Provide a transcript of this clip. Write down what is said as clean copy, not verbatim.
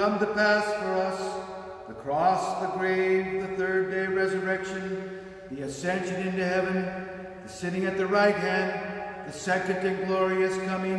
come to pass for us, the cross, the grave, the third day resurrection, the ascension into heaven, the sitting at the right hand, the second and glorious coming